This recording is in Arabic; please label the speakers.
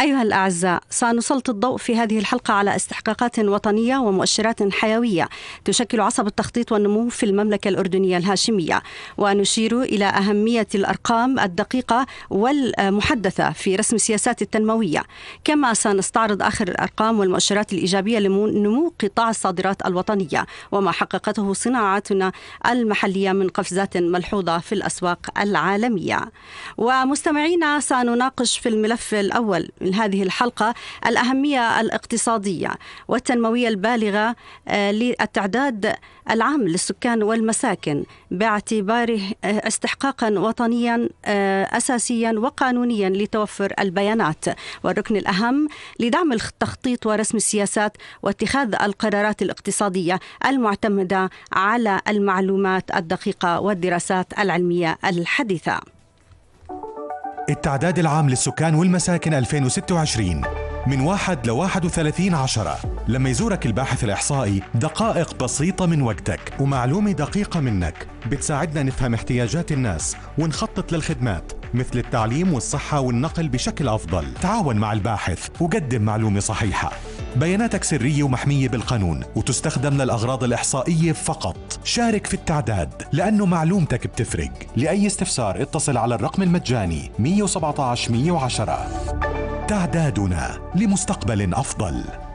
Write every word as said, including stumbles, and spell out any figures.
Speaker 1: أيها الأعزاء، سنسلط الضوء في هذه الحلقة على استحقاقات وطنية ومؤشرات حيوية تشكل عصب التخطيط والنمو في المملكة الأردنية الهاشمية، ونشير إلى أهمية الأرقام الدقيقة والمحدثة في رسم السياسات التنموية، كما سنستعرض آخر الأرقام والمؤشرات الإيجابية لنمو قطاع الصادرات الوطنية وما حققته صناعاتنا المحلية من قفزات ملحوظة في الأسواق العالمية. ومستمعينا، سنناقش في الملف الأول من هذه الحلقة الأهمية الاقتصادية والتنموية البالغة للتعداد العام للسكان والمساكن باعتباره استحقاقا وطنيا أساسيا وقانونيا لتوفر البيانات، والركن الأهم لدعم التخطيط ورسم السياسات واتخاذ القرارات الاقتصادية المعتمدة على المعلومات الدقيقة والدراسات العلمية الحديثة.
Speaker 2: التعداد العام للسكان والمساكن ألفين وستة وعشرين من واحد لواحد وثلاثين عشرة. لما يزورك الباحث الإحصائي دقائق بسيطة من وقتك ومعلومة دقيقة منك بتساعدنا نفهم احتياجات الناس ونخطط للخدمات مثل التعليم والصحة والنقل بشكل أفضل. تعاون مع الباحث وقدم معلومة صحيحة. بياناتك سرية ومحمية بالقانون وتستخدم للأغراض الإحصائية فقط. شارك في التعداد لأنه معلومتك بتفرق. لأي استفسار اتصل على الرقم المجاني مية وسبعة عشر مية وعشرة. تعدادنا لمستقبل أفضل.